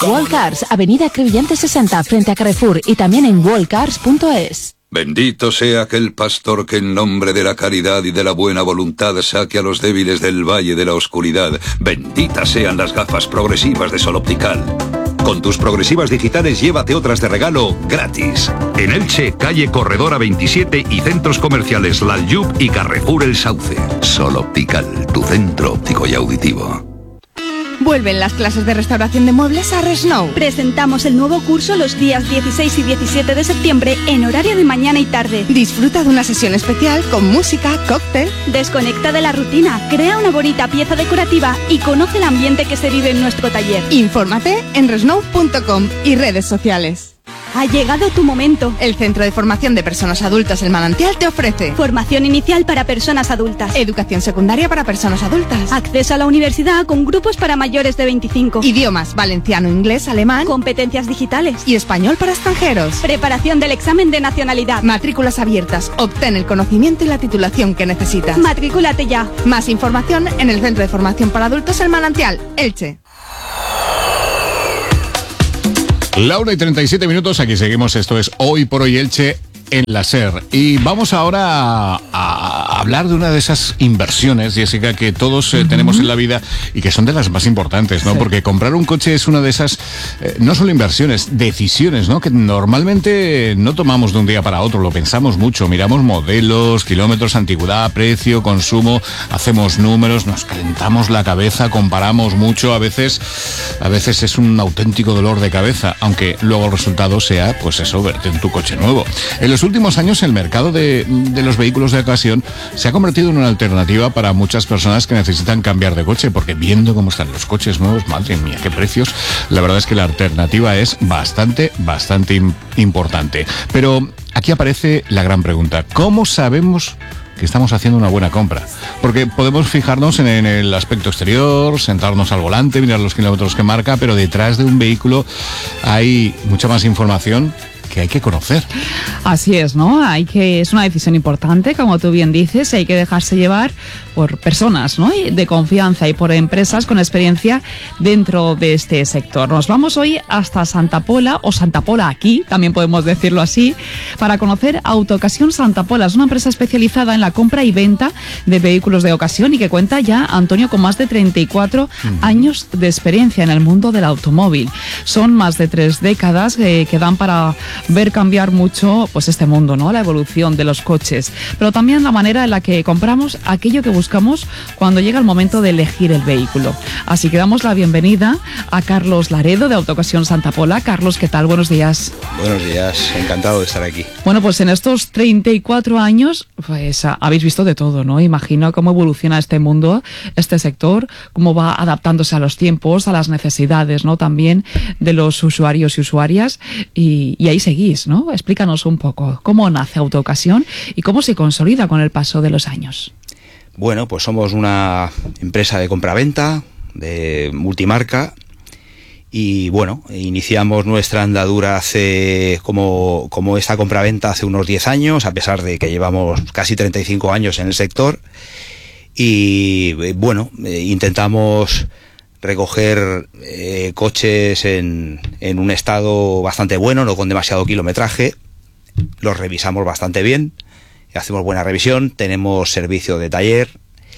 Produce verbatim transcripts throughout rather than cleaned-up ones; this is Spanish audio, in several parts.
Wallcars, Avenida Crevillente sesenta, frente a Carrefour, y también en wallcars punto es. Bendito sea aquel pastor que en nombre de la caridad y de la buena voluntad saque a los débiles del valle de la oscuridad. Benditas sean las gafas progresivas de Sol Optical. Con tus progresivas digitales llévate otras de regalo gratis. En Elche, calle Corredora veintisiete y centros comerciales Lalyub y Carrefour El Sauce. Sol Optical, tu centro óptico y auditivo. Vuelven las clases de restauración de muebles a Resnow. Presentamos el nuevo curso los días dieciséis y diecisiete de septiembre en horario de mañana y tarde. Disfruta de una sesión especial con música, cóctel. Desconecta de la rutina, crea una bonita pieza decorativa y conoce el ambiente que se vive en nuestro taller. Infórmate en resnow punto com y redes sociales. Ha llegado tu momento. El Centro de Formación de Personas Adultas El Manantial te ofrece formación inicial para personas adultas, educación secundaria para personas adultas, acceso a la universidad con grupos para mayores de veinticinco, idiomas valenciano, inglés, alemán, competencias digitales y español para extranjeros, preparación del examen de nacionalidad, matrículas abiertas. Obtén el conocimiento y la titulación que necesitas. Matrículate ya. Más información en el Centro de Formación para Adultos El Manantial, Elche. La una y treinta y siete minutos, aquí seguimos, esto es Hoy por Hoy Elche en la SER. Y vamos ahora a, a hablar de una de esas inversiones, Jessica, que todos eh, uh-huh. tenemos en la vida y que son de las más importantes, ¿no? Sí. Porque comprar un coche es una de esas, eh, no solo inversiones, decisiones, ¿no? Que normalmente no tomamos de un día para otro, lo pensamos mucho, miramos modelos, kilómetros, antigüedad, precio, consumo, hacemos números, nos calentamos la cabeza, comparamos mucho, a veces, a veces es un auténtico dolor de cabeza, aunque luego el resultado sea, pues eso, verte en tu coche nuevo. En los últimos años el mercado de, de los vehículos de ocasión se ha convertido en una alternativa para muchas personas que necesitan cambiar de coche, porque viendo cómo están los coches nuevos, madre mía, qué precios, la verdad es que la alternativa es bastante, bastante importante. Pero aquí aparece la gran pregunta: ¿cómo sabemos que estamos haciendo una buena compra? Porque podemos fijarnos en, en el aspecto exterior, sentarnos al volante, mirar los kilómetros que marca, pero detrás de un vehículo hay mucha más información que hay que conocer. Así es, ¿no? Hay que, es una decisión importante, como tú bien dices, y hay que dejarse llevar por personas, ¿no? de confianza y por empresas con experiencia dentro de este sector. Nos vamos hoy hasta Santa Pola, o Santa Pola aquí, también podemos decirlo así, para conocer Autocasión Santa Pola. Es una empresa especializada en la compra y venta de vehículos de ocasión y que cuenta ya, Antonio, con más de treinta y cuatro uh-huh. años de experiencia en el mundo del automóvil. Son más de tres décadas eh, que dan para ver cambiar mucho pues este mundo, ¿no? La evolución de los coches, pero también la manera en la que compramos aquello que buscamos cuando llega el momento de elegir el vehículo. Así que damos la bienvenida a Carlos Laredo de Autocasión Santa Pola. Carlos, ¿qué tal? Buenos días. Buenos días, encantado de estar aquí. Bueno, pues en estos treinta y cuatro años, pues habéis visto de todo, ¿no? Imagino cómo evoluciona este mundo, este sector, cómo va adaptándose a los tiempos, a las necesidades, ¿no? También de los usuarios y usuarias, y, y ahí seguís, ¿no? Explícanos un poco cómo nace Autocasión y cómo se consolida con el paso de los años. Bueno, pues somos una empresa de compraventa, de multimarca, y bueno, iniciamos nuestra andadura hace, como, como esta compraventa hace unos diez años, a pesar de que llevamos casi treinta y cinco años en el sector, y bueno, intentamos recoger eh, coches en, en un estado bastante bueno, no con demasiado kilometraje. Los revisamos bastante bien, hacemos buena revisión, tenemos servicio de taller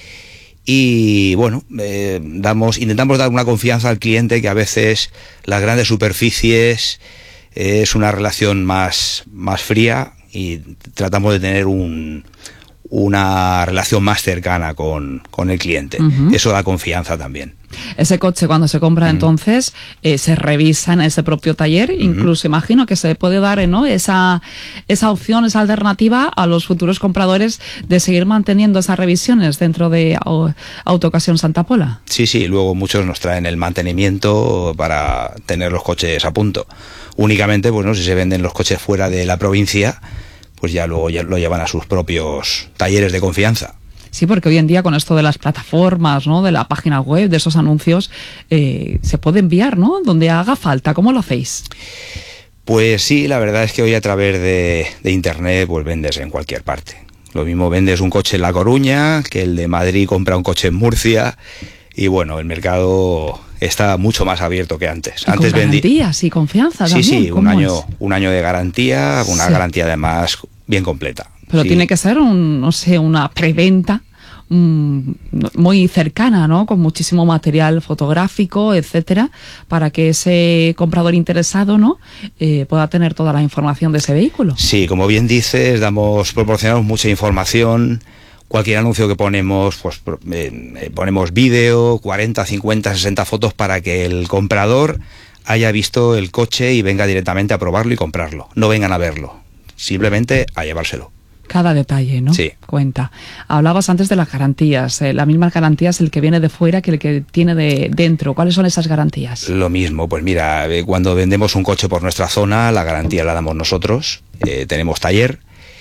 y bueno, eh, damos, intentamos dar una confianza al cliente, que a veces las grandes superficies eh, es una relación más, más fría, y tratamos de tener un una relación más cercana con, con el cliente. Uh-huh. Eso da confianza también. Ese coche, cuando se compra, uh-huh. entonces eh, se revisa en ese propio taller. Uh-huh. Incluso imagino que se puede dar, ¿no? esa, esa opción, esa alternativa a los futuros compradores de seguir manteniendo esas revisiones dentro de uh, Autocasión Santa Pola. Sí, sí, luego muchos nos traen el mantenimiento para tener los coches a punto. Únicamente, pues no, si se venden los coches fuera de la provincia, pues ya luego ya lo llevan a sus propios talleres de confianza. Sí, porque hoy en día con esto de las plataformas, ¿no? De la página web, de esos anuncios, eh, se puede enviar, ¿no? Donde haga falta. ¿Cómo lo hacéis? Pues sí, la verdad es que hoy a través de, de internet pues vendes en cualquier parte. Lo mismo vendes un coche en La Coruña que el de Madrid compra un coche en Murcia, y bueno, el mercado está mucho más abierto que antes. Y Antes con vendí... garantías y confianza Sí, también. sí, un ¿Cómo año, es? un año de garantía, una Sí. garantía además bien completa. Pero Sí. tiene que ser un, no sé, una preventa mm, muy cercana, ¿no? Con muchísimo material fotográfico, etcétera, para que ese comprador interesado, ¿no? Eh, pueda tener toda la información de ese vehículo. Sí, como bien dices, damos, proporcionamos mucha información. Cualquier anuncio que ponemos, pues pro- eh, ponemos vídeo, cuarenta, cincuenta, sesenta fotos para que el comprador haya visto el coche y venga directamente a probarlo y comprarlo. No vengan a verlo, simplemente a llevárselo. Cada detalle, ¿no? Sí. Cuenta. Hablabas antes de las garantías. Eh, la misma garantía es el que viene de fuera que el que tiene de dentro. ¿Cuáles son esas garantías? Lo mismo, pues mira, eh, cuando vendemos un coche por nuestra zona, la garantía la damos nosotros, eh, tenemos taller,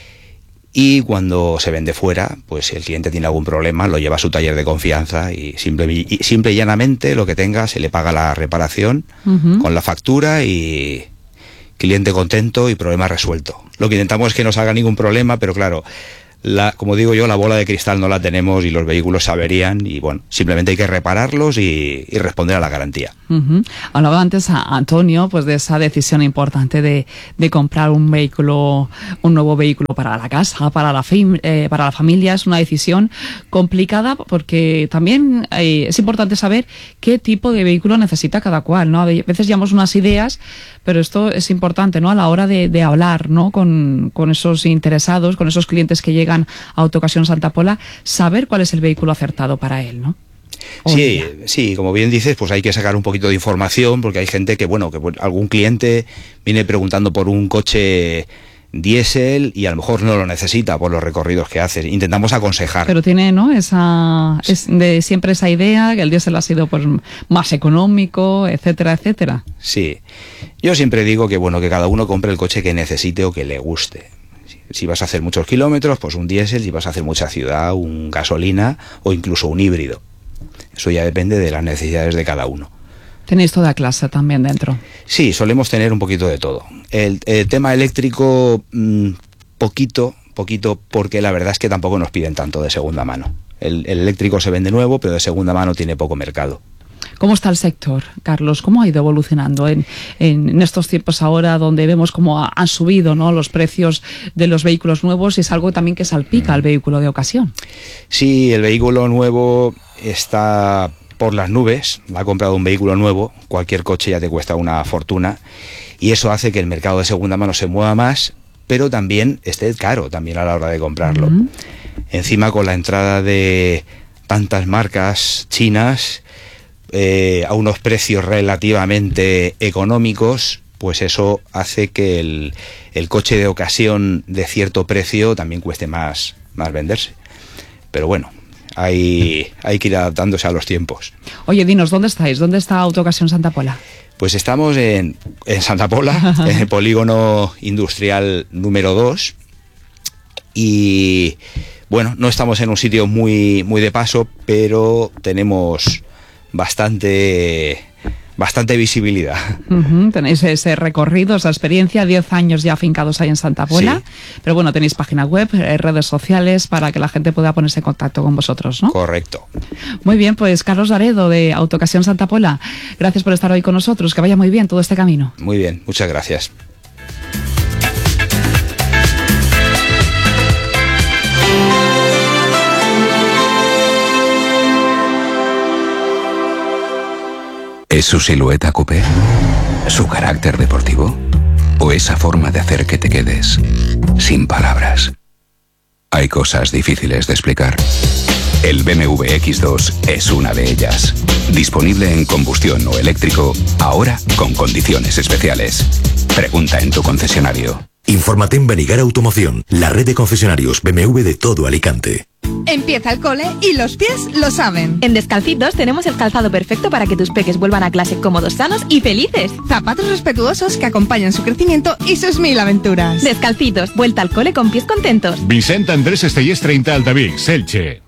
y cuando se vende fuera, pues si el cliente tiene algún problema, lo lleva a su taller de confianza y simple y, simple y llanamente lo que tenga, se le paga la reparación Ujú. con la factura y cliente contento y problema resuelto. Lo que intentamos es que no salga ningún problema, pero claro, la, como digo yo, la bola de cristal no la tenemos y los vehículos se averían y bueno, simplemente hay que repararlos y, y responder a la garantía. Ujú. Hablaba antes a Antonio, pues de esa decisión importante de, de comprar un vehículo, un nuevo vehículo para la casa, para la, fam- eh, para la familia. Es una decisión complicada porque también eh, es importante saber qué tipo de vehículo necesita cada cual, ¿no? A veces llevamos unas ideas, pero esto es importante, ¿no? A la hora de, de hablar, ¿no? Con, con esos interesados, con esos clientes que llegan a Autocasión Santa Pola, saber cuál es el vehículo acertado para él, ¿no? Hoy Sí, día. sí, como bien dices, pues hay que sacar un poquito de información porque hay gente que, bueno, que pues, algún cliente viene preguntando por un coche diésel y a lo mejor no lo necesita por los recorridos que hace. Intentamos aconsejar. Pero tiene, ¿no? Esa, es de siempre esa idea que el diésel ha sido pues más económico, etcétera, etcétera. Sí, yo siempre digo que, bueno, que cada uno compre el coche que necesite o que le guste. Si- Si vas a hacer muchos kilómetros, pues un diésel, si vas a hacer mucha ciudad, un gasolina o incluso un híbrido. Eso ya depende de las necesidades de cada uno. Tenéis toda clase también dentro. Sí, solemos tener un poquito de todo. El, el tema eléctrico, mmm, poquito, poquito, porque la verdad es que tampoco nos piden tanto de segunda mano. El, el eléctrico se vende nuevo, pero de segunda mano tiene poco mercado. ¿Cómo está el sector, Carlos? ¿Cómo ha ido evolucionando en, en, en estos tiempos ahora donde vemos cómo ha- han subido, ¿no? los precios de los vehículos nuevos y es algo también que salpica al vehículo de ocasión? Sí, el vehículo nuevo está por las nubes. Ha comprado un vehículo nuevo, cualquier coche ya te cuesta una fortuna y eso hace que el mercado de segunda mano se mueva más, pero también esté caro también a la hora de comprarlo. Ujú. Encima, con la entrada de tantas marcas chinas eh, a unos precios relativamente económicos, pues eso hace que el, el coche de ocasión de cierto precio también cueste más, más venderse. Pero bueno, hay, hay que ir adaptándose a los tiempos. Oye, dinos, ¿dónde estáis? ¿Dónde está Autocasión Santa Pola? Pues estamos en, en Santa Pola, en el polígono industrial número dos. Y bueno, no estamos en un sitio muy, muy de paso, pero tenemos bastante, bastante visibilidad. Ujú, tenéis ese recorrido, esa experiencia, diez años ya afincados ahí en Santa Pola. Sí. Pero bueno, tenéis página web, eh, redes sociales para que la gente pueda ponerse en contacto con vosotros, ¿no? Correcto. Muy bien, pues Carlos Laredo de Autocasión Santa Pola, gracias por estar hoy con nosotros. Que vaya muy bien todo este camino. Muy bien, muchas gracias. ¿Es su silueta coupé? ¿Su carácter deportivo? ¿O esa forma de hacer que te quedes sin palabras? Hay cosas difíciles de explicar. El B M W X dos es una de ellas. Disponible en combustión o eléctrico, ahora con condiciones especiales. Pregunta en tu concesionario. Infórmate en Benigar Automoción, la red de concesionarios B M W de todo Alicante. Empieza el cole y los pies lo saben. En Descalcitos tenemos el calzado perfecto para que tus peques vuelvan a clase cómodos, sanos y felices. Zapatos respetuosos que acompañan su crecimiento y sus mil aventuras. Descalcitos, vuelta al cole con pies contentos. Vicente Andrés Estellés treinta Altavix, Elche.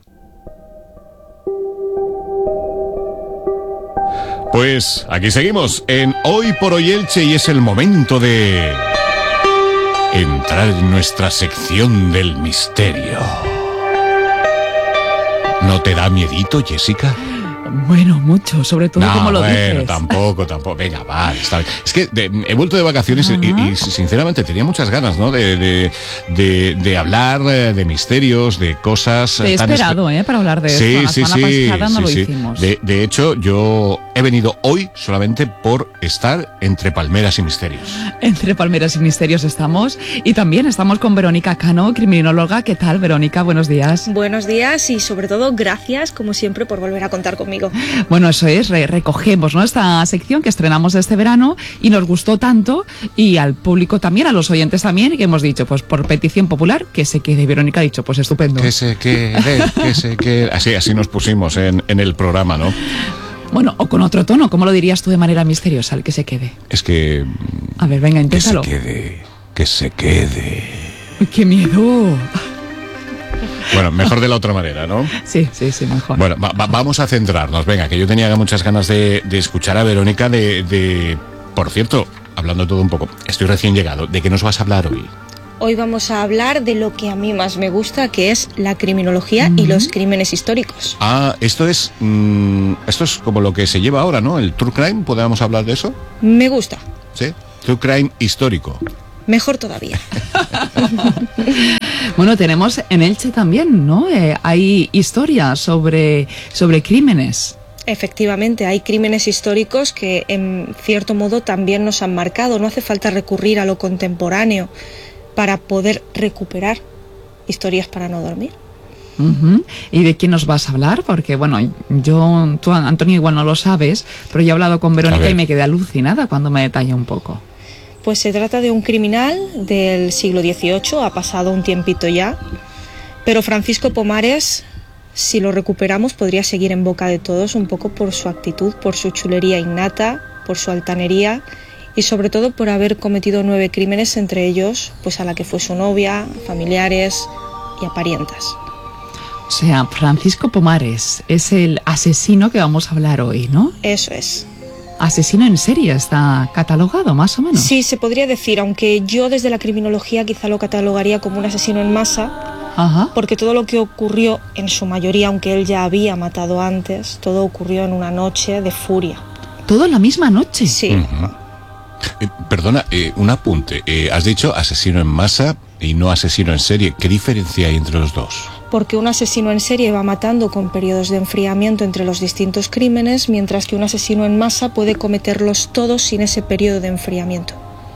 Pues aquí seguimos en Hoy por Hoy Elche y es el momento de entrar en nuestra sección del misterio. ¿No te da miedito, Jessica? Bueno, mucho, sobre todo no, como lo bueno, dices. tampoco, tampoco. Venga, vale, está bien. Es que de, he vuelto de vacaciones y, y, sinceramente tenía muchas ganas, ¿no? De, de, de, de hablar de misterios, de cosas. Te he tan esperado, ¿eh? Para hablar de sí, esto. La sí, semana sí, pasada no sí, lo sí. hicimos. De, de hecho, yo he venido hoy solamente por estar entre palmeras y misterios. Entre palmeras y misterios estamos. Y también estamos con Verónica Cano, criminóloga. ¿Qué tal, Verónica? Buenos días. Buenos días y sobre todo gracias, como siempre, por volver a contar conmigo. Bueno, eso es, re recogemos, ¿no? Esta sección que estrenamos este verano y nos gustó tanto, y al público también, a los oyentes también, que hemos dicho, pues por petición popular, que se quede. Verónica ha dicho, pues estupendo. Que se quede, que se quede. Así, así nos pusimos en, en el programa, ¿no? Bueno, o con otro tono, ¿cómo lo dirías tú de manera misteriosa, el que se quede? Es que... A ver, venga, inténtalo. Que se quede, que se quede. Uy, qué miedo. Bueno, mejor de la otra manera, ¿no? Sí, sí, sí, mejor. Bueno, va, va, vamos a centrarnos. Venga, que yo tenía muchas ganas de, de escuchar a Verónica de, de... Por cierto, hablando todo un poco, estoy recién llegado. ¿De qué nos vas a hablar hoy? Hoy vamos a hablar de lo que a mí más me gusta, que es la criminología uh-huh. y los crímenes históricos. Ah, esto es... Mmm, esto es como lo que se lleva ahora, ¿no? El true crime, ¿podemos hablar de eso? Me gusta. Sí, true crime histórico. Mejor todavía. Bueno, tenemos en Elche también, ¿no? Eh, hay historias sobre, sobre crímenes. Efectivamente, hay crímenes históricos que en cierto modo también nos han marcado. No hace falta recurrir a lo contemporáneo para poder recuperar historias para no dormir. Uh-huh. ¿Y de quién nos vas a hablar? Porque, bueno, yo, tú, Antonio, igual no lo sabes, pero yo he hablado con Verónica y me quedé alucinada cuando me detalló un poco. Pues se trata de un criminal del siglo dieciocho, ha pasado un tiempito ya, pero Francisco Pomares, si lo recuperamos, podría seguir en boca de todos un poco por su actitud, por su chulería innata, por su altanería y sobre todo por haber cometido nueve crímenes, entre ellos pues a la que fue su novia, familiares y a parientas. O sea, Francisco Pomares es el asesino que vamos a hablar hoy, ¿no? Eso es. Asesino en serie está catalogado, más o menos. Sí, se podría decir, aunque yo desde la criminología quizá lo catalogaría como un asesino en masa. Ajá. Porque todo lo que ocurrió, en su mayoría, aunque él ya había matado antes, todo ocurrió en una noche de furia. ¿Todo en la misma noche? Sí. Uh-huh. eh, perdona, eh, un apunte. Eh, has dicho asesino en masa y no asesino en serie. ¿Qué diferencia hay entre los dos? Porque un asesino en serie va matando con periodos de enfriamiento entre los distintos crímenes, mientras que un asesino en masa puede cometerlos todos sin ese periodo de enfriamiento.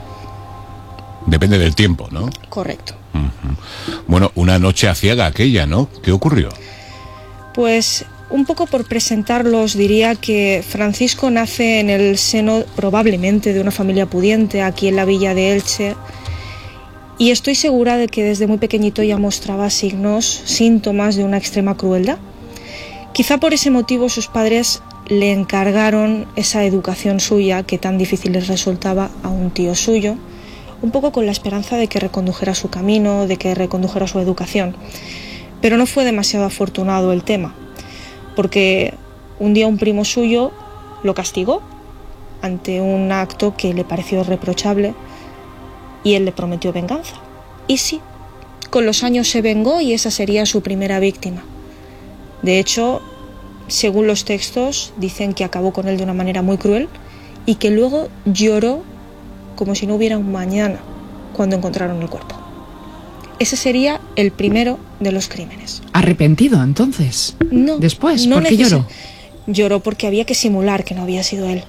Depende del tiempo, ¿no? Correcto. Uh-huh. Bueno, una noche aciaga aquella, ¿no? ¿Qué ocurrió? Pues un poco por presentarlos, diría que Francisco nace en el seno probablemente de una familia pudiente aquí en la villa de Elche. Y estoy segura de que desde muy pequeñito ya mostraba signos, síntomas de una extrema crueldad. Quizá por ese motivo sus padres le encargaron esa educación suya que tan difícil les resultaba a un tío suyo, un poco con la esperanza de que recondujera su camino, de que recondujera su educación. Pero no fue demasiado afortunado el tema, porque un día un primo suyo lo castigó ante un acto que le pareció reprochable, y él le prometió venganza. Y sí, con los años se vengó y esa sería su primera víctima. De hecho, según los textos, dicen que acabó con él de una manera muy cruel y que luego lloró como si no hubiera un mañana cuando encontraron el cuerpo. Ese sería el primero de los crímenes. ¿Arrepentido entonces? No. ¿Después? No ¿Por qué neces- lloró? Lloró porque había que simular que no había sido él.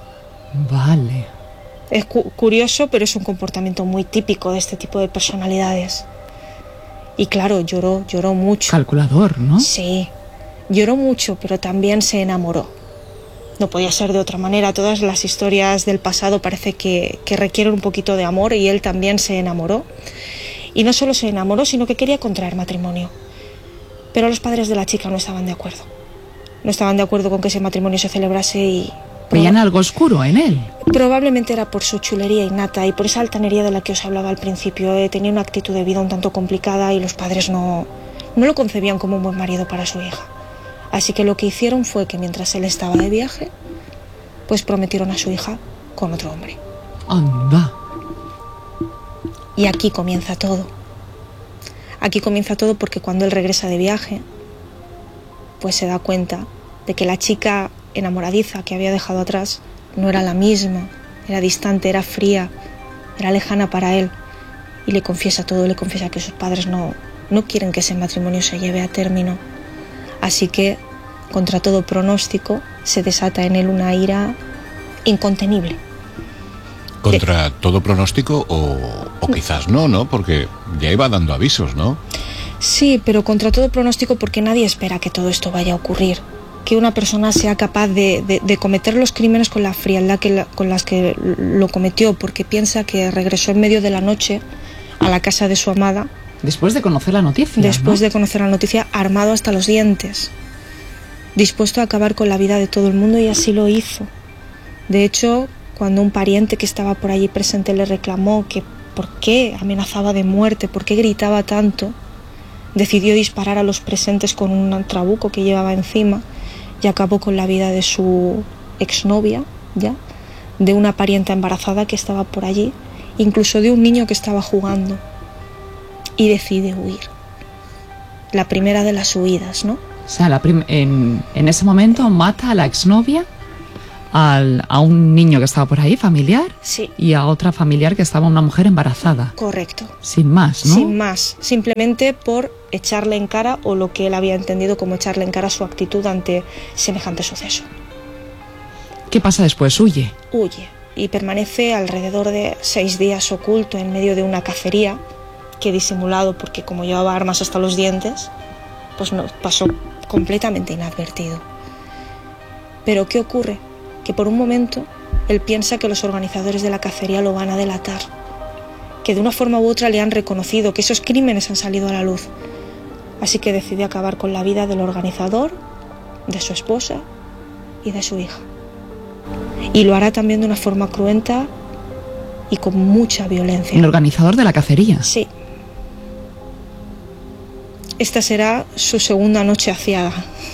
Vale. Es cu- curioso, pero es un comportamiento muy típico de este tipo de personalidades. Y claro, lloró, lloró mucho. Calculador, ¿no? Sí, lloró mucho, pero también se enamoró. No podía ser de otra manera. Todas las historias del pasado parece que, que requieren un poquito de amor y él también se enamoró. Y no solo se enamoró, sino que quería contraer matrimonio. Pero los padres de la chica no estaban de acuerdo. No estaban de acuerdo con que ese matrimonio se celebrase y... ¿Veían algo oscuro en él? Probablemente era por su chulería innata y por esa altanería de la que os hablaba al principio. Eh, tenía una actitud de vida un tanto complicada y los padres no, no lo concebían como un buen marido para su hija. Así que lo que hicieron fue que mientras él estaba de viaje, pues prometieron a su hija con otro hombre. Anda. Y aquí comienza todo. Aquí comienza todo porque cuando él regresa de viaje, pues se da cuenta de que la chica enamoradiza que había dejado atrás no era la misma, era distante, era fría, era lejana para él. Y le confiesa todo, le confiesa que sus padres no, no quieren que ese matrimonio se lleve a término. Así que, contra todo pronóstico, se desata en él una ira incontenible. ¿Contra de... todo pronóstico o, o quizás no, no? Porque ya iba dando avisos, ¿no? Sí, pero contra todo pronóstico porque nadie espera que todo esto vaya a ocurrir. Que una persona sea capaz de, de, de cometer los crímenes con la frialdad que la, con las que lo cometió, porque piensa que regresó en medio de la noche a la casa de su amada. Después de conocer la noticia. Después ¿no? de conocer la noticia, armado hasta los dientes, dispuesto a acabar con la vida de todo el mundo, y así lo hizo. De hecho, cuando un pariente que estaba por allí presente le reclamó que por qué amenazaba de muerte, por qué gritaba tanto, decidió disparar a los presentes con un trabuco que llevaba encima y acabó con la vida de su exnovia, ya, de una parienta embarazada que estaba por allí, incluso de un niño que estaba jugando, y decide huir. La primera de las huidas, ¿no? O sea, la prim- en, en ese momento mata a la exnovia, al, a un niño que estaba por ahí, familiar, sí, y a otra familiar que estaba una mujer embarazada. Correcto. Sin más, ¿no? Sin más, simplemente por echarle en cara, o lo que él había entendido como echarle en cara, su actitud ante semejante suceso. ¿Qué pasa después? Huye. Huye y permanece alrededor de seis días oculto en medio de una cacería que, disimulado porque como llevaba armas hasta los dientes, pues no, pasó completamente inadvertido. Pero ¿qué ocurre? Que por un momento él piensa que los organizadores de la cacería lo van a delatar, que de una forma u otra le han reconocido, que esos crímenes han salido a la luz. Así que decide acabar con la vida del organizador, de su esposa y de su hija. Y lo hará también de una forma cruenta y con mucha violencia. El organizador de la cacería. Sí. Esta será su segunda noche aciaga.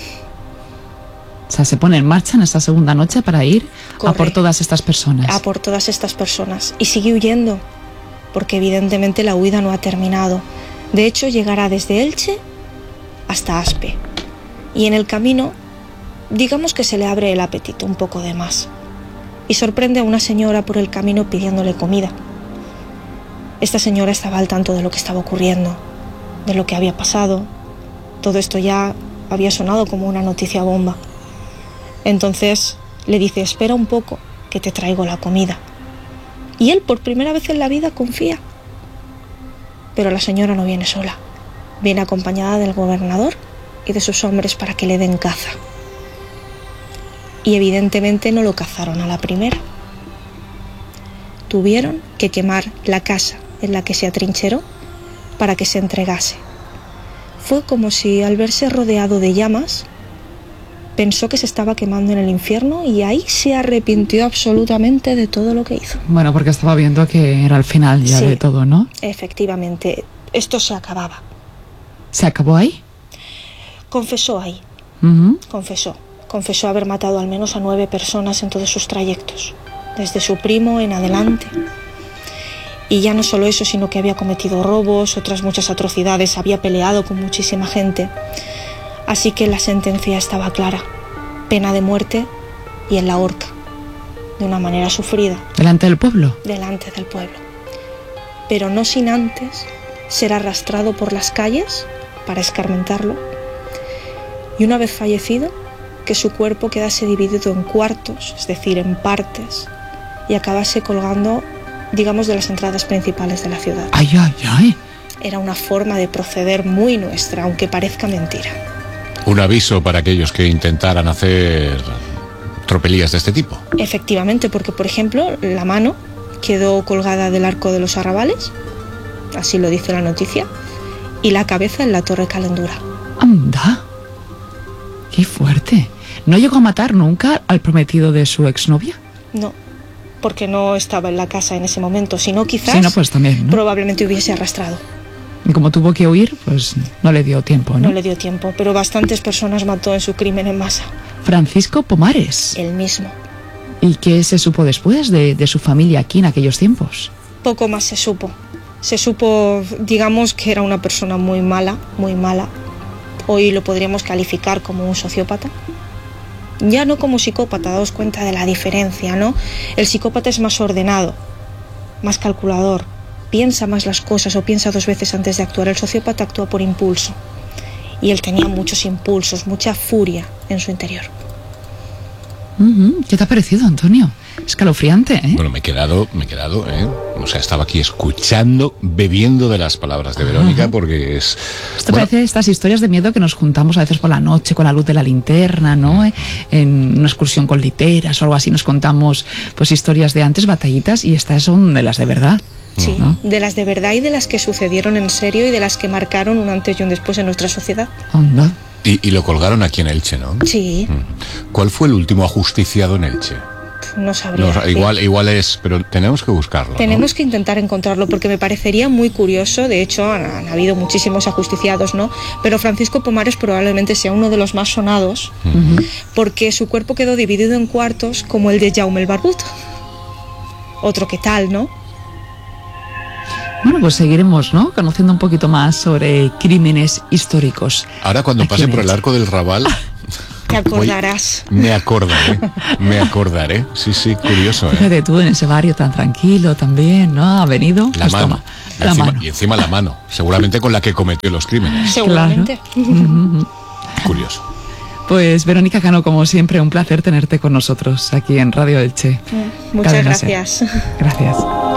O sea, se pone en marcha en esta segunda noche para ir Corre. a por todas estas personas. A por todas estas personas. Y sigue huyendo, porque evidentemente la huida no ha terminado. De hecho, llegará desde Elche hasta Aspe. Y en el camino, digamos que se le abre el apetito un poco de más. Y sorprende a una señora por el camino pidiéndole comida. Esta señora estaba al tanto de lo que estaba ocurriendo, de lo que había pasado. Todo esto ya había sonado como una noticia bomba. Entonces le dice: espera un poco, que te traigo la comida. Y él, por primera vez en la vida, confía. Pero la señora no viene sola. Viene acompañada del gobernador y de sus hombres para que le den caza. Y evidentemente no lo cazaron a la primera. Tuvieron que quemar la casa en la que se atrincheró para que se entregase. Fue como si, al verse rodeado de llamas, pensó que se estaba quemando en el infierno, y ahí se arrepintió absolutamente de todo lo que hizo. Bueno, porque estaba viendo que era el final ya sí, de todo, ¿no? Efectivamente, esto se acababa. ¿Se acabó ahí? Confesó ahí. Uh-huh. Confesó. Confesó haber matado al menos a nueve personas en todos sus trayectos, desde su primo en adelante. Y ya no solo eso, sino que había cometido robos, otras muchas atrocidades, había peleado con muchísima gente. Así que la sentencia estaba clara: pena de muerte y en la horca, de una manera sufrida. ¿Delante del pueblo? Delante del pueblo. Pero no sin antes ser arrastrado por las calles para escarmentarlo, y una vez fallecido, que su cuerpo quedase dividido en cuartos, es decir, en partes, y acabase colgando, digamos, de las entradas principales de la ciudad. ¡Ay, ay, ay! Era una forma de proceder muy nuestra, aunque parezca mentira. Un aviso para aquellos que intentaran hacer tropelías de este tipo. Efectivamente, porque, por ejemplo, la mano quedó colgada del arco de los arrabales, así lo dice la noticia, y la cabeza en la Torre Calendura. ¡Anda! ¡Qué fuerte! ¿No llegó a matar nunca al prometido de su exnovia? No, porque no estaba en la casa en ese momento, sino quizás sí, no, pues también, ¿no? probablemente hubiese arrastrado. Y como tuvo que huir, pues no le dio tiempo, ¿no? No le dio tiempo, pero bastantes personas mató en su crimen en masa. Francisco Pomares. El mismo. ¿Y qué se supo después de, de su familia aquí en aquellos tiempos? Poco más se supo. Se supo, digamos, que era una persona muy mala, muy mala. Hoy lo podríamos calificar como un sociópata. ya no como psicópata, daos cuenta de la diferencia, ¿no? El psicópata es más ordenado, más calculador, piensa más las cosas o piensa dos veces antes de actuar. El sociópata actúa por impulso y él tenía muchos impulsos, mucha furia en su interior. Uh-huh. ¿Qué te ha parecido, Antonio? Escalofriante, ¿eh? Bueno, me he quedado, me he quedado, ¿eh? O sea, estaba aquí escuchando, bebiendo de las palabras de Verónica, uh-huh. porque es... ¿Esto bueno, parece estas historias de miedo que nos juntamos a veces por la noche con la luz de la linterna, ¿no? Uh-huh. En una excursión con literas o algo así nos contamos pues historias de antes, batallitas, y estas son de las de verdad. Sí, ¿no? De las de verdad y de las que sucedieron en serio y de las que marcaron un antes y un después en nuestra sociedad. Anda. Y, y lo colgaron aquí en Elche, ¿no? Sí. ¿Cuál fue el último ajusticiado en Elche? No sabría No, decir. igual, igual es, pero tenemos que buscarlo, Tenemos ¿no? que intentar encontrarlo porque me parecería muy curioso. De hecho, han, han habido muchísimos ajusticiados, ¿no? Pero Francisco Pomares probablemente sea uno de los más sonados, uh-huh. porque su cuerpo quedó dividido en cuartos como el de Jaume el Barbut. Otro que tal, ¿no? Bueno, pues seguiremos, ¿no? Conociendo un poquito más sobre crímenes históricos. Ahora cuando pase por el Arco del Raval... Te acordarás. Voy, me acordaré, me acordaré. Sí, sí, curioso, ¿eh? Fíjate tú en ese barrio tan tranquilo también, ¿no? Ha venido... La pues mano. Toma, Y, la encima, mano. y encima la mano. Seguramente con la que cometió los crímenes. Seguramente. Claro. Curioso. Pues Verónica Cano, como siempre, un placer tenerte con nosotros aquí en Radio Elche. Muchas Cadena Ser. gracias. Gracias.